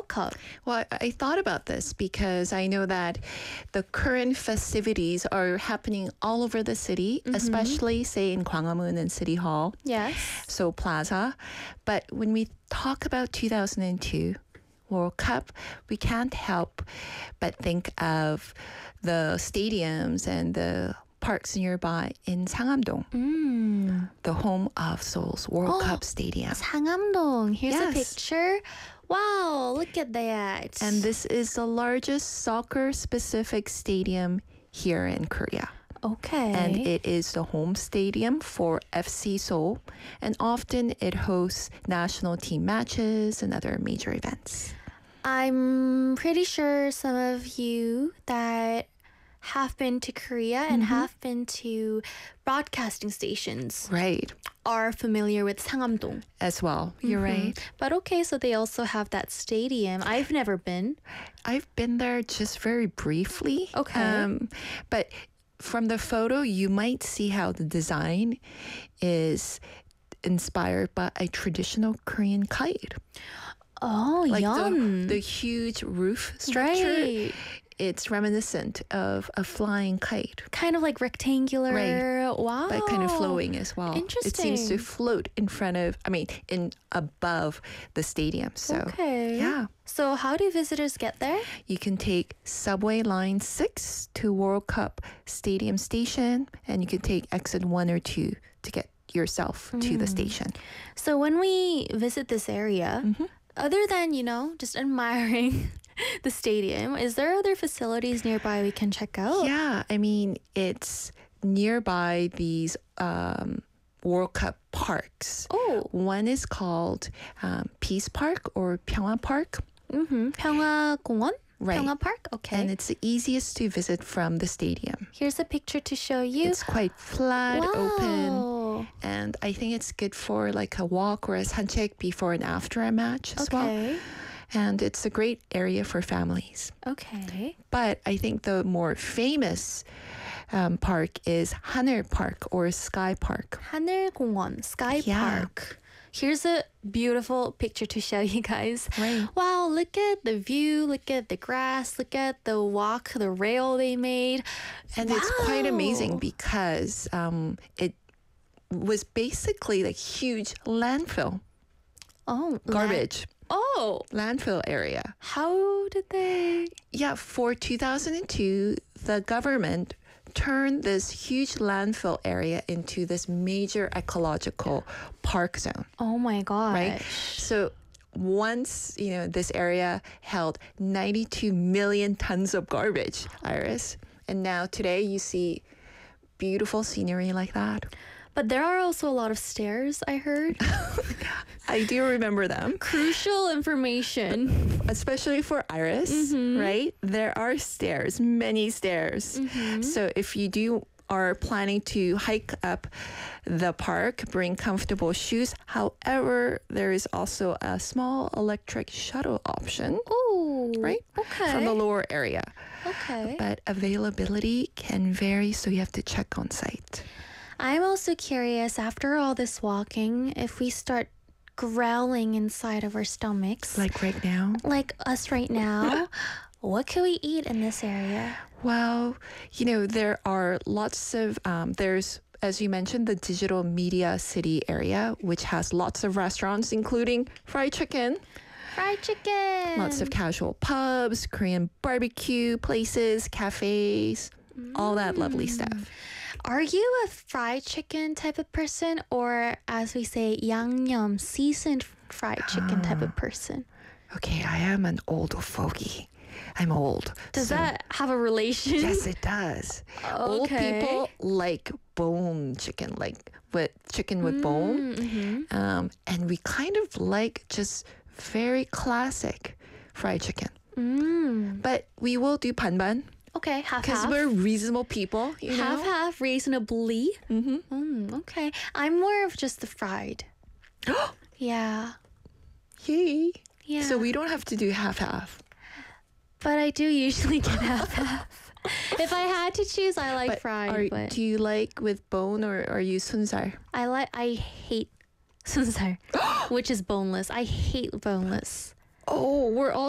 Cup? Well, I thought about this because I know that the current festivities are happening all over the city, especially, say, in Gwanghwamun and City Hall, Yes. Seoul Plaza. But when we talk about 2002 World Cup, we can't help but think of the stadiums and the parks nearby in Sangam-dong, the home of Seoul's World Cup Stadium. Sangam-dong. Here's a Yes. picture. Wow, look at that. And this is the largest soccer-specific stadium here in Korea. Okay. And it is the home stadium for FC Seoul, and often it hosts national team matches and other major events. I'm pretty sure some of you that have been to Korea and have been to broadcasting stations Right, are familiar with Sangam-dong. as well. You're right. But okay, so they also have that stadium. I've never been. I've been there just very briefly. Okay. But from the photo, you might see how the design is inspired by a traditional Korean kite. Oh, Like yum. the huge roof structure. Right. It's reminiscent of a flying kite, Kind of like rectangular. Right. Wow. but kind of flowing as well. It seems to Interesting. float in above the stadium. So, Okay. yeah. So how do visitors get there? You can take subway line 6 to World Cup Stadium Station, and you can take exit 1 or 2 to get yourself to the station. So when we visit this area, other than, just admiring the stadium, is there other facilities nearby we can check out? Yeah, I mean, it's nearby these World Cup parks. Oh. One is called Peace Park or Pyeongwon Park. 평화공원? Right. 평화 Park? Okay. And it's the easiest to visit from the stadium. Here's a picture to show you. It's quite flat, open, Wow. and I think it's good for like a walk or a 산책 before and after a match as well. Okay. And it's a great area for families. Okay. But I think the more famous park is Haneul Park or Sky Park. 하늘공원, Sky Yeah. Park. Here's a beautiful picture to show you guys. Right. Wow, look at the view, look at the grass, look at the walk, the rail they made. And it's quite amazing Wow. because it was basically like huge landfill, Oh, garbage, landfill area. How did they? Yeah, for 2002, the government turned this huge landfill area into this major ecological park zone, Oh my gosh. right? So once, this area held 92 million tons of garbage, Iris. And now today you see beautiful scenery like that. But there are also a lot of stairs, I heard. I do remember them, Crucial information. especially for Iris, right? There are stairs, many stairs. So if you are planning to hike up the park, bring comfortable shoes. However, there is also a small electric shuttle option, Oh, right? Okay. From the lower area. Okay. But availability can vary, so you have to check on site. I'm also curious, after all this walking, if we start growling inside of our stomachs, Like right now. like us right now, what can we eat in this area? Well, there are lots of, there's, as you mentioned, the Digital Media City area, which has lots of restaurants, including fried chicken, Fried chicken. lots of casual pubs, Korean barbecue places, cafes, all that lovely stuff. Are you a fried chicken type of person, or as we say, 양념 seasoned fried chicken type of person? Okay, I am an old fogey. I'm old. Does so- that have a relation? Yes, it does. Old Okay. people like bone chicken, like with chicken with bone. And we kind of like just very classic fried chicken. But we will do 반반 Okay, because half-half. we're reasonable people, Half-half, reasonably. Okay. I'm more of just the fried. Yeah. Yay. Yeah. So we don't have to do half-half. But I do usually get half-half. If I had to choose, I like But fried. But do you like with bone or are you sun살? I hate sun살, which is boneless. I hate boneless. Oh, we're all